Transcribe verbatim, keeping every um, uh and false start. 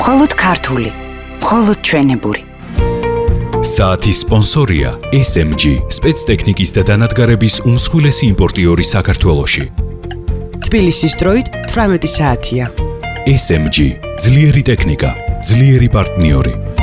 მხოლოდ ქართული, მხოლოდ ჩვენებური. საათის სპონსორია ეს ემ ჯი, სპეცტექნიკის და დანადგარების უმსხვილესი იმპორტიორი საქართველოში. თბილისის დროით თვრამეტი საათია. ეს ემ ჯი, ძლიერი ტექნიკა, ძლიერი პარტნიორი.